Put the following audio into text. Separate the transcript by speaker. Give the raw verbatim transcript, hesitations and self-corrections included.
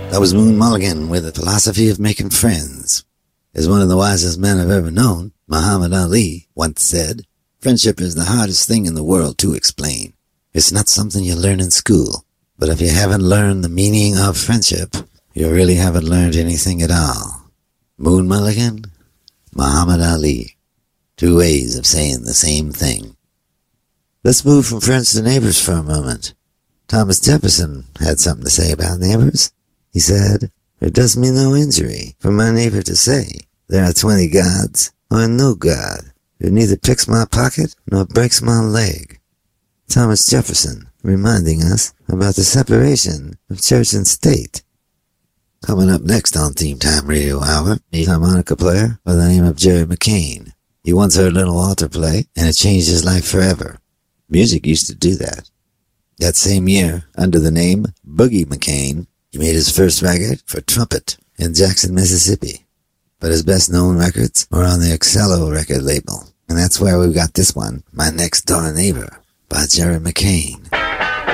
Speaker 1: That was Moon Mulligan with the philosophy of making friends. As one of the wisest men I've ever known, Muhammad Ali, once said, friendship is the hardest thing in the world to explain. It's not something you learn in school. But if you haven't learned the meaning of friendship, you really haven't learned anything at all. Moon Mulligan, Muhammad Ali. Two ways of saying the same thing. Let's move from friends to neighbors for a moment. Thomas Jefferson had something to say about neighbors. He said, "It does me no injury for my neighbor to say, there are twenty gods, or no God, who neither picks my pocket nor breaks my leg." Thomas Jefferson, reminding us about the separation of church and state. Coming up next on Theme Time Radio Hour, a harmonica player by the name of Jerry McCain. He once heard Little Walter play, and it changed his life forever. Music used to do that. That same year, under the name Boogie McCain, he made his first record for trumpet in Jackson, Mississippi. But his best-known records were on the Excello record label. And that's where we've got this one, My Next Door Neighbor, by Jerry McCain.